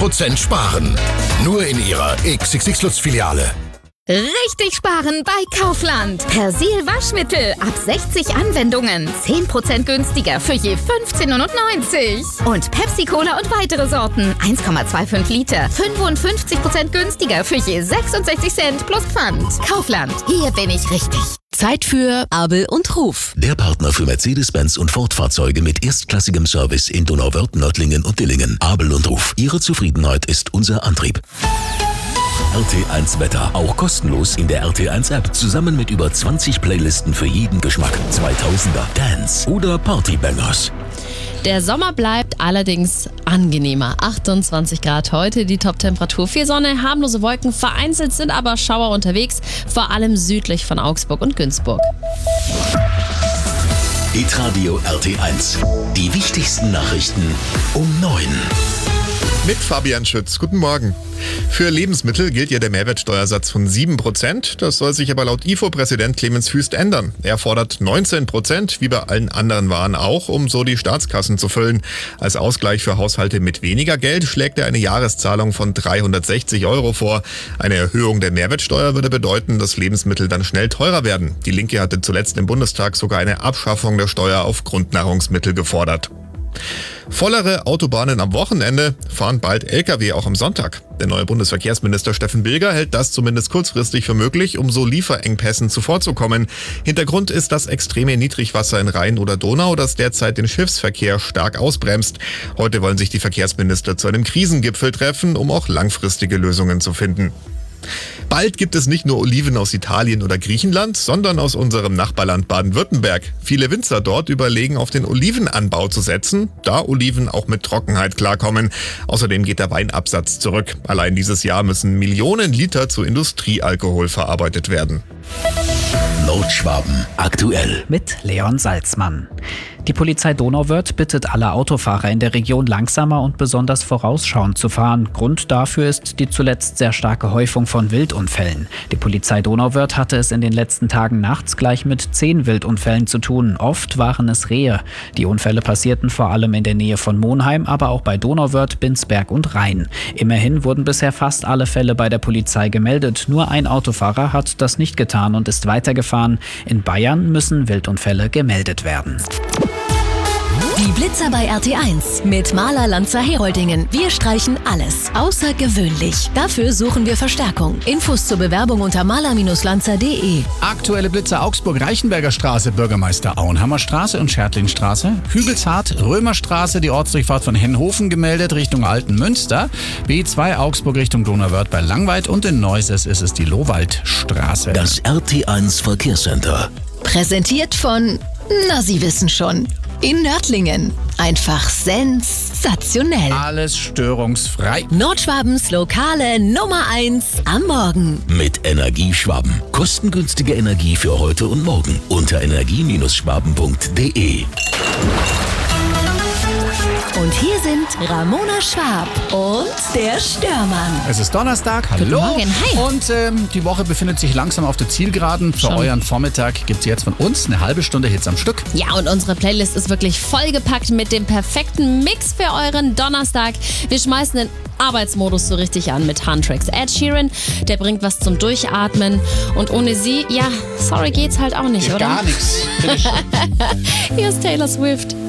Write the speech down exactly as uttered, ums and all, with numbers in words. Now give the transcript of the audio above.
Prozent sparen. Nur in Ihrer X X X Lutz-Filiale. Richtig sparen bei Kaufland. Persil Waschmittel ab sechzig Anwendungen. zehn Prozent günstiger für je fünfzehn neunundneunzig. Und Pepsi-Cola und weitere Sorten. eins Komma fünfundzwanzig Liter. fünfundfünfzig Prozent günstiger für je sechsundsechzig Cent plus Pfand. Kaufland. Hier bin ich richtig. Zeit für Abel und Ruf. Der Partner für Mercedes-Benz und Ford-Fahrzeuge mit erstklassigem Service in Donauwörth, Nördlingen und Dillingen. Abel und Ruf. Ihre Zufriedenheit ist unser Antrieb. R T eins Wetter. Auch kostenlos in der R T eins App. Zusammen mit über zwanzig Playlisten für jeden Geschmack. zweitausender, Dance oder Partybangers. Der Sommer bleibt allerdings angenehmer. achtundzwanzig Grad heute, die Top-Temperatur. Viel Sonne, harmlose Wolken, vereinzelt sind aber Schauer unterwegs, vor allem südlich von Augsburg und Günzburg. Hitradio R T eins. Die wichtigsten Nachrichten um neun. Mit Fabian Schütz. Guten Morgen. Für Lebensmittel gilt ja der Mehrwertsteuersatz von sieben Prozent. Das soll sich aber laut I F O-Präsident Clemens Füst ändern. Er fordert neunzehn Prozent, wie bei allen anderen Waren auch, um so die Staatskassen zu füllen. Als Ausgleich für Haushalte mit weniger Geld schlägt er eine Jahreszahlung von dreihundertsechzig Euro vor. Eine Erhöhung der Mehrwertsteuer würde bedeuten, dass Lebensmittel dann schnell teurer werden. Die Linke hatte zuletzt im Bundestag sogar eine Abschaffung der Steuer auf Grundnahrungsmittel gefordert. Vollere Autobahnen am Wochenende, fahren bald L K W auch am Sonntag. Der neue Bundesverkehrsminister Steffen Bilger hält das zumindest kurzfristig für möglich, um so Lieferengpässen zuvorzukommen. Hintergrund ist das extreme Niedrigwasser in Rhein oder Donau, das derzeit den Schiffsverkehr stark ausbremst. Heute wollen sich die Verkehrsminister zu einem Krisengipfel treffen, um auch langfristige Lösungen zu finden. Bald gibt es nicht nur Oliven aus Italien oder Griechenland, sondern aus unserem Nachbarland Baden-Württemberg. Viele Winzer dort überlegen, auf den Olivenanbau zu setzen, da Oliven auch mit Trockenheit klarkommen. Außerdem geht der Weinabsatz zurück. Allein dieses Jahr müssen Millionen Liter zu Industriealkohol verarbeitet werden. Nordschwaben aktuell. Mit Leon Salzmann. Die Polizei Donauwörth bittet alle Autofahrer in der Region langsamer und besonders vorausschauend zu fahren. Grund dafür ist die zuletzt sehr starke Häufung von Wildunfällen. Die Polizei Donauwörth hatte es in den letzten Tagen nachts gleich mit zehn Wildunfällen zu tun. Oft waren es Rehe. Die Unfälle passierten vor allem in der Nähe von Monheim, aber auch bei Donauwörth, Binsberg und Rhein. Immerhin wurden bisher fast alle Fälle bei der Polizei gemeldet. Nur ein Autofahrer hat das nicht getan und ist weitergefahren. In Bayern müssen Wildunfälle gemeldet werden. Die Blitzer bei R T eins mit Maler Lanzer Heroldingen. Wir streichen alles. Außergewöhnlich. Dafür suchen wir Verstärkung. Infos zur Bewerbung unter maler Lanzer punkt de. Aktuelle Blitzer Augsburg, Reichenberger Straße, Bürgermeister Auenhammer Straße und Schertlingstraße. Hügelzart, Römerstraße, die Ortsdurchfahrt von Hennhofen gemeldet Richtung Altenmünster. B zwei Augsburg Richtung Donauwörth bei Langweid und in Neuses ist es die Lowaldstraße. Das R T eins Verkehrscenter. Präsentiert von, na Sie wissen schon, in Nördlingen. Einfach sensationell. Alles störungsfrei. Nordschwabens lokale Nummer eins am Morgen. Mit Energieschwaben. Kostengünstige Energie für heute und morgen. Unter energie Schwaben punkt de. Und hier sind Ramona Schwab und der Störmann. Es ist Donnerstag, hallo. Guten Morgen, hi. Und ähm, die Woche befindet sich langsam auf der Zielgeraden. Für Schon. euren Vormittag gibt es jetzt von uns eine halbe Stunde Hits am Stück. Ja, und unsere Playlist ist wirklich vollgepackt mit dem perfekten Mix für euren Donnerstag. Wir schmeißen den Arbeitsmodus so richtig an mit Huntrix. Ed Sheeran, der bringt was zum Durchatmen. Und ohne sie, ja, sorry, geht's halt auch nicht, Geht oder? gar nichts. Hier ist Taylor Swift.